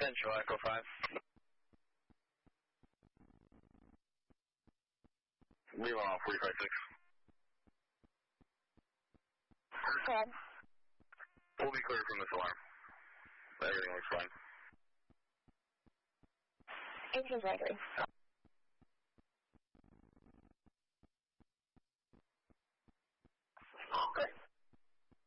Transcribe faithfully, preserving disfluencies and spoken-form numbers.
Central Echo five. Lima on forty-five six. Go ahead. We'll be clear from this alarm. Everything looks fine. eighteen twenty-three.